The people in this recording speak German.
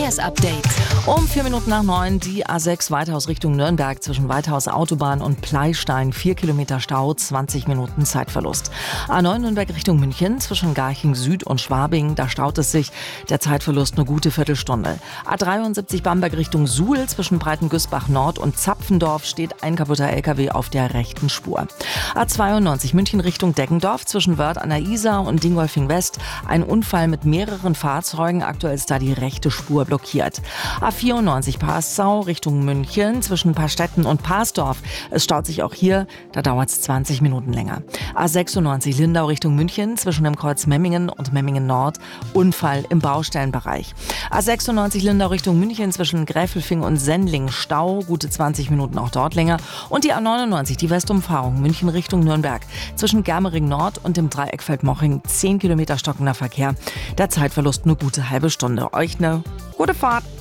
Verkehrsupdate. Um 9:04 die A6 Weithaus Richtung Nürnberg zwischen Weithaus Autobahn und Pleystein 4 Kilometer Stau, 20 Minuten Zeitverlust. A9 Nürnberg Richtung München zwischen Garching Süd und Schwabing, da staut es sich, der Zeitverlust eine gute Viertelstunde. A73 Bamberg Richtung Suhl zwischen Breitengüßbach Nord und Zapfendorf steht ein kaputter LKW auf der rechten Spur. A92 München Richtung Deggendorf zwischen Wörth an der Isar und Dingolfing West, ein Unfall mit mehreren Fahrzeugen, aktuell ist da die rechte Spur blockiert. A94 Passau Richtung München zwischen Pastetten und Parsdorf. Es staut sich auch hier, da dauert es 20 Minuten länger. A96 Lindau Richtung München zwischen dem Kreuz Memmingen und Memmingen Nord. Unfall im Baustellenbereich. A96 Lindau Richtung München zwischen Gräfelfing und Sendling Stau, gute 20 Minuten auch dort länger. Und die A99, die Westumfahrung München Richtung Nürnberg zwischen Germering Nord und dem Dreieck Feldmoching 10 Kilometer stockender Verkehr. Der Zeitverlust eine gute halbe Stunde. Euch eine gute Fahrt.